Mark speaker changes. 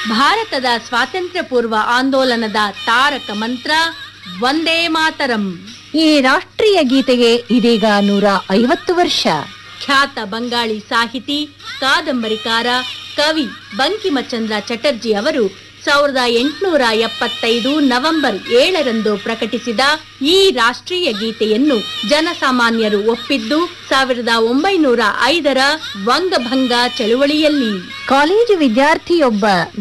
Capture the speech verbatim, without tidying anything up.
Speaker 1: ಭಾರತದ ಸ್ವಾತಂತ್ರ್ಯ ಪೂರ್ವ ಆಂದೋಲನದ ತಾರಕ ಮಂತ್ರ ವಂದೇ ಮಾತರಂ.
Speaker 2: ಈ ರಾಷ್ಟ್ರೀಯ ಗೀತೆಗೆ ಇದೀಗ ನೂರ ಐವತ್ತು ವರ್ಷ.
Speaker 1: ಖ್ಯಾತ ಬಂಗಾಳಿ ಸಾಹಿತಿ, ಕಾದಂಬರಿಕಾರ, ಕವಿ ಬಂಕಿಮಚಂದ್ರ ಚಟರ್ಜಿ ಅವರು ಸಾವಿರದ ಎಂಟುನೂರ ಎಪ್ಪತ್ತೈದು ನವೆಂಬರ್ ಏಳರಂದು ಪ್ರಕಟಿಸಿದ ಈ ರಾಷ್ಟ್ರೀಯ ಗೀತೆಯನ್ನು ಜನಸಾಮಾನ್ಯರು ಒಪ್ಪಿದ್ದು ಸಾವಿರದ ಒಂಬೈನೂರ ಐದರ ವಂಗಭಂಗ ಚಳುವಳಿಯಲ್ಲಿ.
Speaker 2: ಕಾಲೇಜು ವಿದ್ಯಾರ್ಥಿಯೊಬ್ಬ